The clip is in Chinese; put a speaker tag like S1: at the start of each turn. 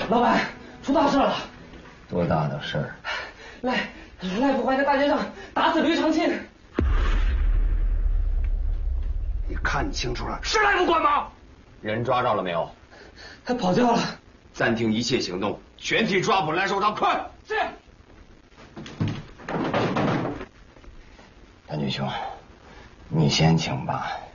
S1: 老板，出大事了！
S2: 多大的事儿？
S1: 赖府怀在大街上打死驴长庆。
S3: 你看清楚了，是赖副官吗？
S2: 人抓着了没有？
S1: 他跑掉了。
S3: 暂停一切行动，全体抓捕来首长，快！
S1: 是。
S2: 谭军兄，你先请吧。